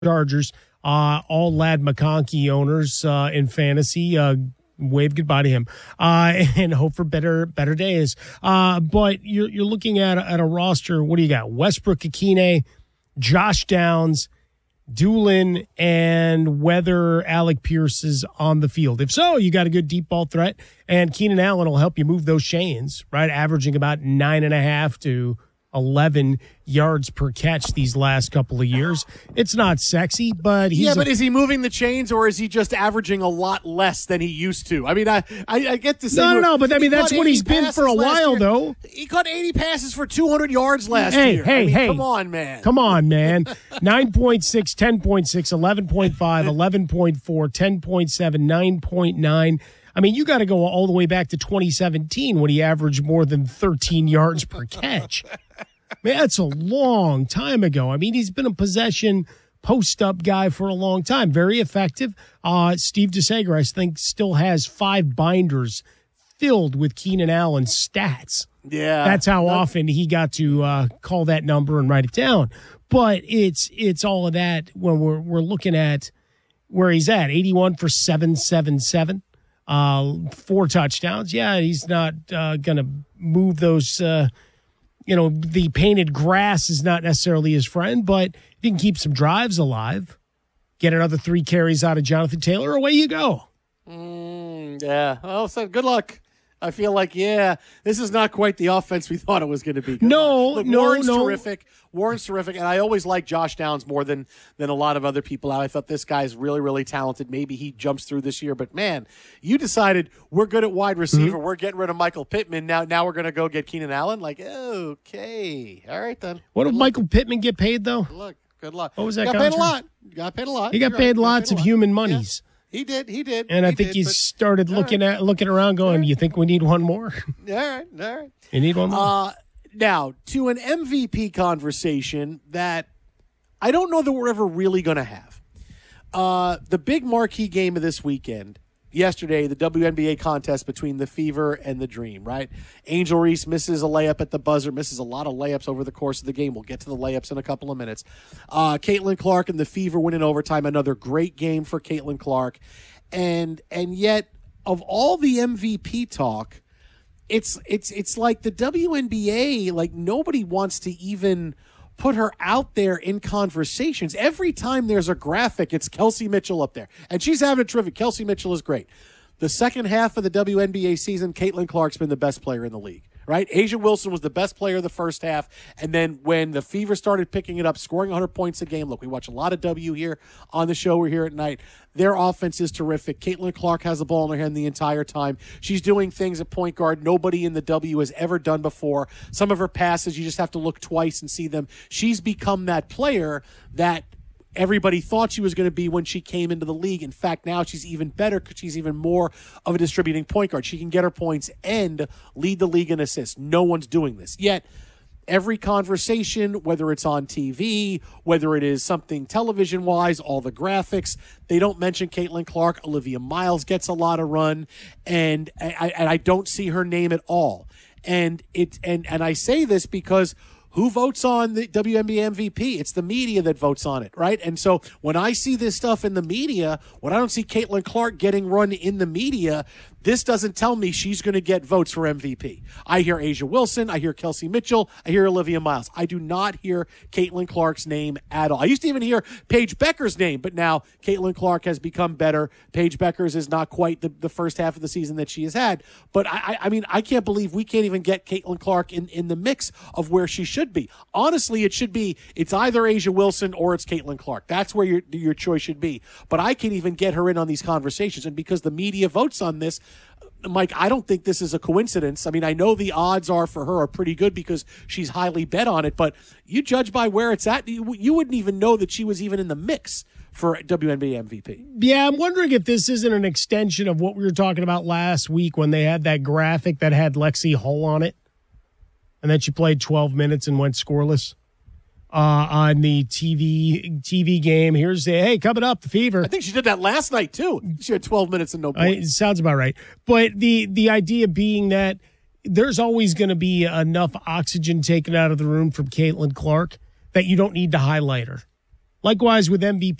Chargers, all Ladd McConkey owners in fantasy, wave goodbye to him and hope for better days. But you're looking at a roster. What do you got? Westbrook Akine, Josh Downs, Doolin, and whether Alec Pierce is on the field. If so, you got a good deep ball threat, and Keenan Allen will help you move those chains, right? Averaging about 9.5 to 11 yards per catch these last couple of years. It's not sexy, but but is he moving the chains, or is he just averaging a lot less than he used to? I mean, I get to say no, but I mean that's what he's been for a while, though. He caught 80 passes for 200 yards last year. Hey, come on, man. 9.6, 10.6, 11.5, 11.4, 10.7, 9.9. I mean, you got to go all the way back to 2017 when he averaged more than 13 yards per catch. Man, that's a long time ago. I mean, he's been a possession post-up guy for a long time. Very effective. Steve DeSager, I think, still has 5 binders filled with Keenan Allen stats. Yeah. That's how often he got to call that number and write it down. But it's all of that when we're looking at where he's at. 81 for 777. 4 touchdowns. Yeah, he's not going to move those. The painted grass is not necessarily his friend, but he can keep some drives alive. Get another 3 carries out of Jonathan Taylor. Away you go. Yeah. Well, so good luck. I feel like, this is not quite the offense we thought it was going to be. Warren's terrific. Warren's terrific, and I always like Josh Downs more than a lot of other people. I thought this guy's really, really talented. Maybe he jumps through this year, but man, you decided we're good at wide receiver. Mm-hmm. We're getting rid of Michael Pittman. Now we're going to go get Keenan Allen. Like, okay, all right then. What did Michael Pittman get paid though? Good luck. What was that? Got paid a lot. Got paid a lot. He got paid lots of human monies. Yeah. He did. And I think he started looking around going, you think we need one more? All right. You need one more? Now, to an MVP conversation that I don't know that we're ever really going to have. The big marquee game of this weekend, yesterday, the WNBA contest between the Fever and the Dream, right? Angel Reese misses a layup at the buzzer, misses a lot of layups over the course of the game. We'll get to the layups in a couple of minutes. Caitlin Clark and the Fever win in overtime. Another great game for Caitlin Clark. And yet, of all the MVP talk, it's like the WNBA, like nobody wants to even put her out there in conversations. Every time there's a graphic, it's Kelsey Mitchell up there. And she's having a terrific. Kelsey Mitchell is great. The second half of the WNBA season, Caitlin Clark's been the best player in the league, right? A'ja Wilson was the best player the first half. And then when the Fever started picking it up, scoring 100 points a game, look, we watch a lot of W here on the show. We're here at night. Their offense is terrific. Caitlin Clark has the ball in her hand the entire time. She's doing things at point guard nobody in the W has ever done before. Some of her passes, you just have to look twice and see them. She's become that player that everybody thought she was going to be when she came into the league. In fact, now she's even better because she's even more of a distributing point guard. She can get her points and lead the league in assists. No one's doing this. Yet, every conversation, whether it's on TV, whether it is something television-wise, all the graphics, they don't mention Caitlin Clark. Olivia Miles gets a lot of run, and I don't see her name at all. And I say this because who votes on the WNBA MVP? It's the media that votes on it, right? And so when I see this stuff in the media, when I don't see Caitlin Clark getting run in the media, this doesn't tell me she's going to get votes for MVP. I hear A'ja Wilson. I hear Kelsey Mitchell. I hear Olivia Miles. I do not hear Caitlin Clark's name at all. I used to even hear Paige Becker's name, but now Caitlin Clark has become better. Paige Becker's is not quite the first half of the season that she has had. But I mean, I can't believe we can't even get Caitlin Clark in the mix of where she should be. Honestly, it should be, it's either A'ja Wilson or it's Caitlin Clark. That's where your choice should be. But I can't even get her in on these conversations. And because the media votes on this, Mike, I don't think this is a coincidence. I mean, I know the odds are for her are pretty good because she's highly bet on it, but you judge by where it's at, you wouldn't even know that she was even in the mix for WNBA MVP. Yeah, I'm wondering if this isn't an extension of what we were talking about last week when they had that graphic that had Lexi Hull on it, and then she played 12 minutes and went scoreless. On the TV game. Here's hey, coming up, the Fever. I think she did that last night too. She had 12 minutes and no points. It sounds about right. But the idea being that there's always going to be enough oxygen taken out of the room from Caitlin Clark that you don't need to highlight her. Likewise with MVP.